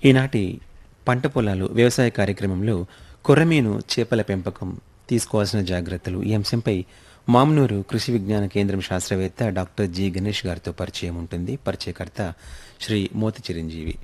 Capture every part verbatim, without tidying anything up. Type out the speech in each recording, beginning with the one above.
ఈనాటి పంట పొలాలు వ్యవసాయ కార్యక్రమంలో కొర్రమీను చేపల పెంపకం తీసుకోవాల్సిన జాగ్రత్తలు ఈ అంశంపై మామ్నూరు కృషి విజ్ఞాన కేంద్రం శాస్త్రవేత్త డాక్టర్ జి గణేష్ గారితో పరిచయం ఉంటుంది. పరిచయకర్త శ్రీ మోతి చిరంజీవి.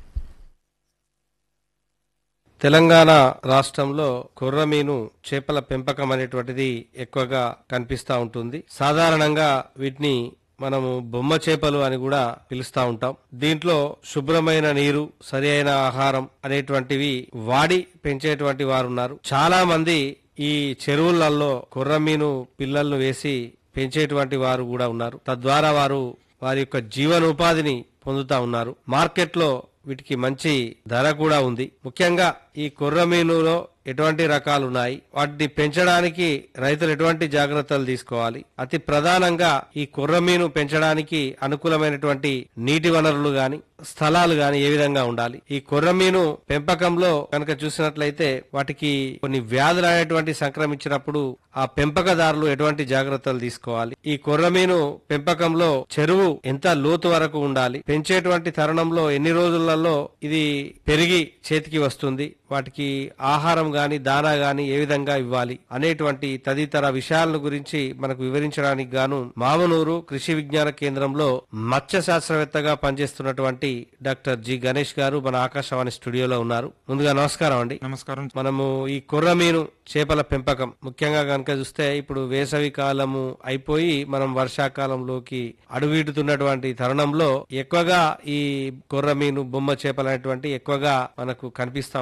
తెలంగాణ రాష్ట్రంలో కొర్రమీను చేపల పెంపకం అనేటువంటిది ఎక్కువగా కనిపిస్తా ఉంటుంది. సాధారణంగా వీటిని మనము బొమ్మ చేపలు అని కూడా పిలుస్తా ఉంటాం. దీంట్లో శుభ్రమైన నీరు, సరి అయిన ఆహారం అనేటువంటివి వాడి పెంచేటువంటి వారు ఉన్నారు. చాలా మంది ఈ చెరువులలో కొర్రమీను పిల్లలను వేసి పెంచేటువంటి వారు కూడా ఉన్నారు. తద్వారా వారు వారి యొక్క జీవనోపాధిని పొందుతా ఉన్నారు. మార్కెట్లో వీటికి మంచి ధర కూడా ఉంది. ముఖ్యంగా ఈ కొర్రమీనులో ఎటువంటి రకాలు ఉన్నాయి, వాటిని పెంచడానికి రైతులు ఎటువంటి జాగ్రత్తలు తీసుకోవాలి, అతి ప్రధానంగా ఈ కొర్రమీను పెంచడానికి అనుకూలమైనటువంటి నీటి వనరులు గాని స్థలాలు గాని ఏ విధంగా ఉండాలి, ఈ కొర్రమీను పెంపకంలో కనుక చూసినట్లయితే వాటికి కొన్ని వ్యాధులు అనేటువంటి సంక్రమించినప్పుడు ఆ పెంపకదారులు ఎటువంటి జాగ్రత్తలు తీసుకోవాలి, ఈ కొర్రమీను పెంపకంలో చెరువు ఎంత లోతు వరకు ఉండాలి, పెంచేటువంటి తరుణంలో ఎన్ని రోజులలో ఇది పెరిగి చేతికి వస్తుంది, వాటికి ఆహారం గాని దానా గాని ఏ విధంగా ఇవ్వాలి అనేటువంటి తదితర విషయాల గురించి మనకు వివరించడానికి గాను మామనూరు కృషి విజ్ఞాన కేంద్రంలో మత్స్య శాస్త్రవేత్తగా పనిచేస్తున్నటువంటి డాక్టర్ జి గణేష్ గారు మన ఆకాశవాణి స్టూడియోలో ఉన్నారు. ముందుగా నమస్కారం అండి. నమస్కారం. మనము ఈ కొర్రమీను చేపల పెంపకం ముఖ్యంగా కనుక చూస్తే ఇప్పుడు వేసవి కాలము అయిపోయి మనం వర్షాకాలంలోకి అడుగుతున్నటువంటి తరుణంలో ఎక్కువగా ఈ కొర్రమీను బొమ్మ చేపలు అనేటువంటి ఎక్కువగా మనకు కనిపిస్తా